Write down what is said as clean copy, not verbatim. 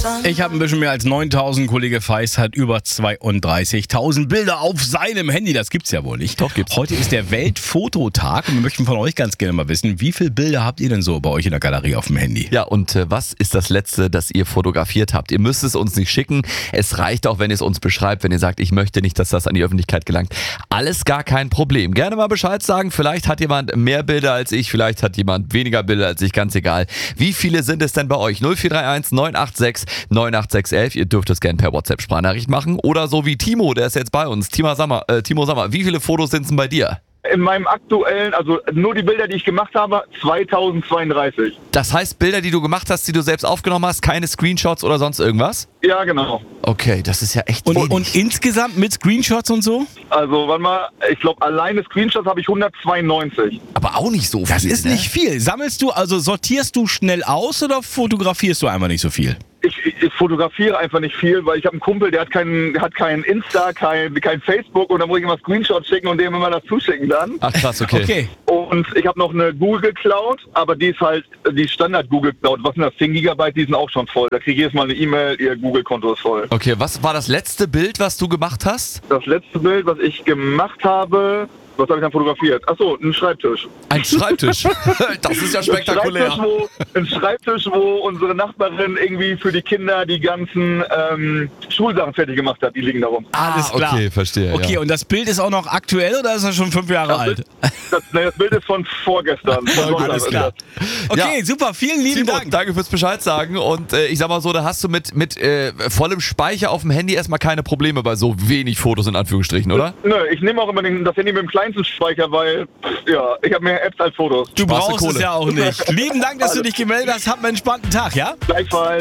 Ich habe ein bisschen mehr als 9.000, Kollege Feist hat über 32.000 Bilder auf seinem Handy. Das gibt's ja wohl nicht. Doch, gibt's. Heute ist der Weltfototag und wir möchten von euch ganz gerne mal wissen, wie viele Bilder habt ihr denn so bei euch in der Galerie auf dem Handy? Ja, und was ist das Letzte, das ihr fotografiert habt? Ihr müsst es uns nicht schicken. Es reicht auch, wenn ihr es uns beschreibt, wenn ihr sagt, ich möchte nicht, dass das an die Öffentlichkeit gelangt. Alles gar kein Problem. Gerne mal Bescheid sagen. Vielleicht hat jemand mehr Bilder als ich, vielleicht hat jemand weniger Bilder als ich, ganz egal. Wie viele sind es denn bei euch? 0431 986 98611. Ihr dürft es gerne per WhatsApp-Sprachnachricht machen. Oder so wie Timo, der ist jetzt bei uns. Timo Sommer, wie viele Fotos sind es denn bei dir? In meinem aktuellen, also nur die Bilder, die ich gemacht habe, 2032. Das heißt, Bilder, die du gemacht hast, die du selbst aufgenommen hast, keine Screenshots oder sonst irgendwas? Ja, genau. Okay, das ist ja echt Und insgesamt mit Screenshots und so? Also, warte mal, ich glaube, alleine Screenshots habe ich 192. Aber auch nicht so viel. Das ist nicht viel. Sammelst du, also sortierst du schnell aus oder fotografierst du einfach nicht so viel? Ich fotografiere einfach nicht viel, weil ich habe einen Kumpel, der hat kein Insta, kein Facebook und dann muss ich immer Screenshots schicken und dem immer das zuschicken dann. Ach krass, okay. Und ich habe noch eine Google Cloud, aber die ist halt die Standard Google Cloud. Was sind das? 10 Gigabyte, die sind auch schon voll. Da kriege ich jedes Mal eine E-Mail, ihr Google-Konto ist voll. Okay, was war das letzte Bild, was du gemacht hast? Das letzte Bild, was ich gemacht habe, was habe ich dann fotografiert? Achso, ein Schreibtisch. Ein Schreibtisch? Das ist ja spektakulär. Ein Schreibtisch, wo unsere Nachbarin irgendwie für die Kinder die ganzen Schulsachen fertig gemacht hat. Die liegen da rum. Alles klar. Okay, verstehe. Okay, ja. Und das Bild ist auch noch aktuell oder ist das schon 5 Jahre alt? Das Bild ist von vorgestern. Alles klar. Okay, super. Vielen lieben Timo, Dank. danke fürs Bescheid sagen. Und ich sag mal so, da hast du mit vollem Speicher auf dem Handy erstmal keine Probleme bei so wenig Fotos in Anführungsstrichen, oder? Nö, ich nehme auch immer das Handy mit dem kleinsten Speicher, weil ja, ich habe mehr Apps als Fotos. Du brauchst Kohle. es ja auch nicht. Lieben Dank, dass du dich gemeldet hast. Habt einen entspannten Tag, ja? Gleichfalls.